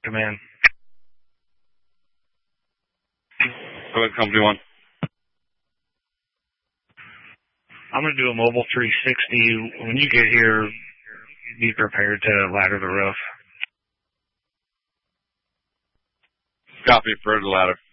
Command. Go ahead, Company 1. I'm going to do a mobile 360. When you get here, be prepared to ladder the roof. Copy, for the ladder.